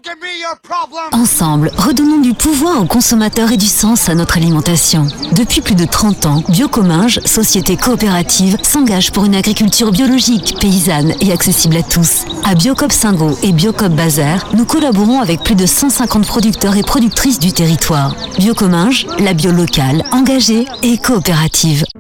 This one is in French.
Ensemble, redonnons du pouvoir aux consommateurs et du sens à notre alimentation. Depuis plus de 30 ans, Biocominges, société coopérative, s'engage pour une agriculture biologique, paysanne et accessible à tous. À Biocop Saint-Gau et Biocop Bazaire, nous collaborons avec plus de 150 producteurs et productrices du territoire. Biocominges, la bio locale, engagée et coopérative.